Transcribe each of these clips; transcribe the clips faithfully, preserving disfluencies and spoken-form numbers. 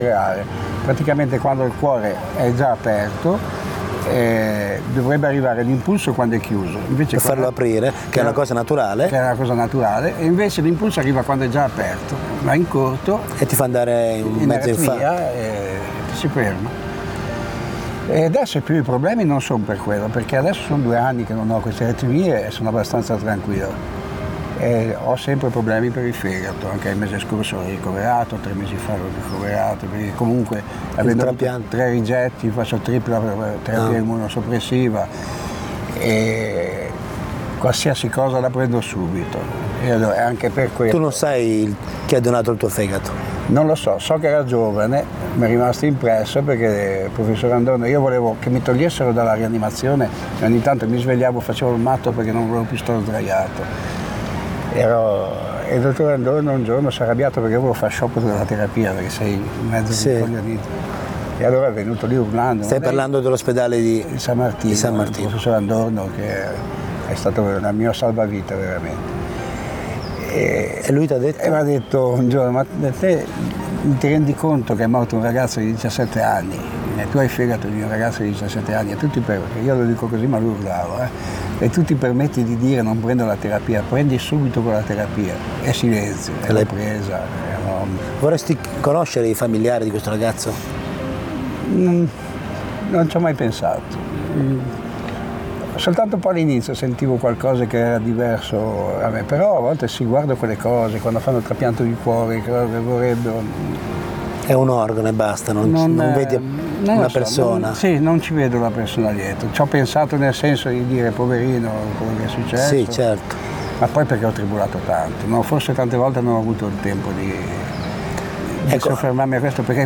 Praticamente quando il cuore è già aperto eh, dovrebbe arrivare l'impulso quando è chiuso. Invece per farlo aprire, che è una cosa naturale. Che è una cosa naturale, e invece l'impulso arriva quando è già aperto, ma in corto. E ti fa andare in, in mezzo aritmia e si ferma. E adesso più i problemi non sono per quello, perché adesso sono due anni che non ho queste aritmie e sono abbastanza tranquillo. E ho sempre problemi per il fegato, anche il mese scorso l'ho ricoverato, tre mesi fa l'ho ricoverato, perché comunque avendo tre rigetti faccio tripla terapia no. immunosoppressiva e qualsiasi cosa la prendo subito. E allora, anche per quello. Tu non sai chi ha donato il tuo fegato? Non lo so, so che era giovane, mi è rimasto impresso perché il professor Andorno, io volevo che mi togliessero dalla rianimazione e ogni tanto mi svegliavo, facevo il matto perché non volevo più stare sdraiato. Ero, e il dottore Andorno un giorno si è arrabbiato perché volevo fare sciopero della terapia perché sei in mezzo sì. di coglionito. E allora è venuto lì urlando. Stai parlando lei, dell'ospedale di San Martino, di San Martino. Il professor Andorno che è stato una mia salvavita veramente. E, e lui ti ha detto? E mi ha detto un giorno, ma te ti rendi conto che è morto un ragazzo di diciassette anni? E tu hai fegato di un ragazzo di diciassette anni e tu ti permetti, io lo dico così ma lui urlava, eh? E tu ti permetti di dire non prendo la terapia, prendi subito con la terapia, è silenzio, e l'hai presa. È no. Vorresti conoscere i familiari di questo ragazzo? Non, non ci ho mai pensato. Soltanto un po' all'inizio sentivo qualcosa che era diverso a me, però a volte si guardo quelle cose, quando fanno il trapianto di cuore, che vorrebbero. È un organo e basta, non, non, non vedi non una so, persona. Non, sì, non ci vedo la persona dietro. Ci ho pensato nel senso di dire poverino quello che è successo. Sì, certo. Ma poi perché ho tribulato tanto, no? Forse tante volte non ho avuto il tempo di, di ecco. soffermarmi a questo, perché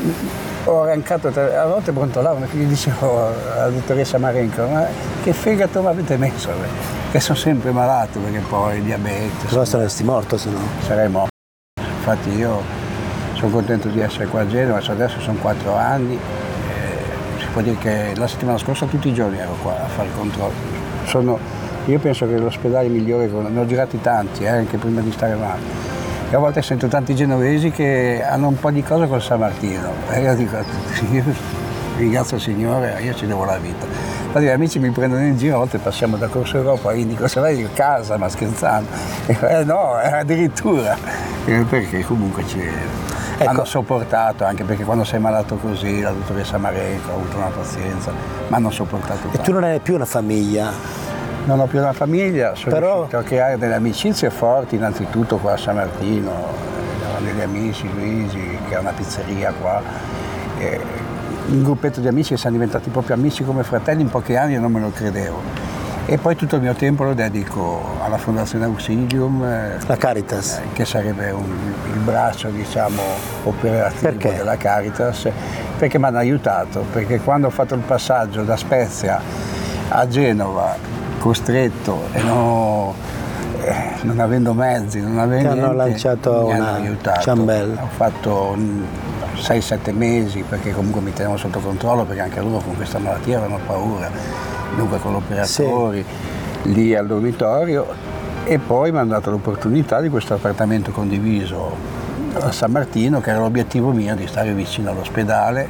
ho arrancato, a volte brontolavo, perché gli dicevo alla dottoressa Marenco, ma che fegato mi avete messo? Che sono sempre malato, perché poi diabete. Però saresti morto se no? Sarei morto. Infatti io sono contento di essere qua a Genova, adesso sono quattro anni, eh, si può dire che la settimana scorsa tutti i giorni ero qua a fare il controllo. Sono, io penso che l'ospedale migliore, ne ho girati tanti, eh, anche prima di stare male. E a volte sento tanti genovesi che hanno un po' di cose col San Martino. E io dico, io ringrazio il Signore, io ci devo la vita. Infatti gli amici mi prendono in giro, a volte passiamo da Corso Europa, quindi dico, se vai a casa, ma scherzando. E, eh no, addirittura, eh, perché comunque ci... Ecco. Hanno sopportato, anche perché quando sei malato così, la dottoressa Marenco ha avuto una pazienza, ma hanno sopportato tanto. E tu non hai più una famiglia? Non ho più una famiglia, sono Però... riuscito a creare delle amicizie forti, innanzitutto qua a San Martino, ho degli amici, Luigi, che ha una pizzeria qua, e un gruppetto di amici che sono diventati proprio amici come fratelli in pochi anni e non me lo credevo. E poi tutto il mio tempo lo dedico alla Fondazione Auxilium, la Caritas, che sarebbe un, il braccio, diciamo, operativo perché? della Caritas, perché mi hanno aiutato, perché quando ho fatto il passaggio da Spezia a Genova, costretto e no, eh, non avendo mezzi, non avendo ti hanno niente, lanciato mi una hanno aiutato. ciambella. Ho fatto sei sette mesi, perché comunque mi tenevano sotto controllo, perché anche loro con questa malattia avevano paura. Dunque con l'operatore sì. lì al dormitorio, e poi mi hanno dato l'opportunità di questo appartamento condiviso a San Martino, che era l'obiettivo mio, di stare vicino all'ospedale,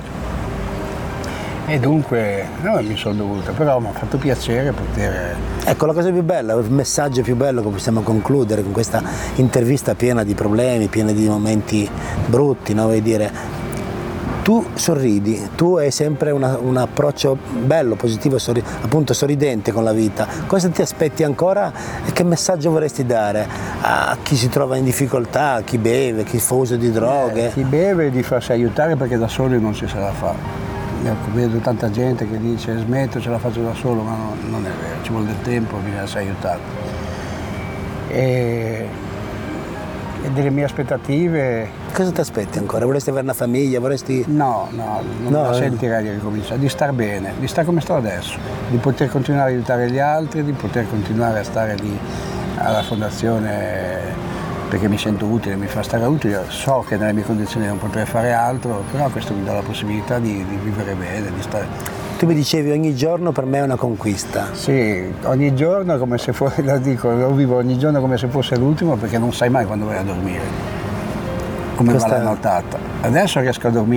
e dunque no, mi sono dovuto, però mi ha fatto piacere poter... Ecco, la cosa più bella, il messaggio più bello che possiamo concludere con questa intervista piena di problemi, piena di momenti brutti, no? Vuoi dire, tu sorridi, tu hai sempre una, un approccio bello, positivo, sorri- appunto sorridente con la vita. Cosa ti aspetti ancora e che messaggio vorresti dare a chi si trova in difficoltà, a chi beve, chi fa uso di droghe? Eh, chi beve di farsi aiutare, perché da solo non ci se la fa. Io vedo tanta gente che dice smetto, ce la faccio da solo, ma no, non è vero, ci vuole del tempo, bisogna essere aiutato. E, e delle mie aspettative... Cosa ti aspetti ancora? Vorresti avere una famiglia? Vorresti... No, no, non no, la eh. sentirei di ricominciare, di star bene, di stare come sto adesso, di poter continuare a aiutare gli altri, di poter continuare a stare lì alla fondazione, perché mi sento utile, mi fa stare utile, so che nelle mie condizioni non potrei fare altro, però questo mi dà la possibilità di, di vivere bene, di stare... Tu mi dicevi ogni giorno per me è una conquista. Sì, ogni giorno come se fosse, lo dico, lo vivo ogni giorno come se fosse l'ultimo, perché non sai mai quando vai a dormire. come Questa- va la nottata. Adesso riesco a dormire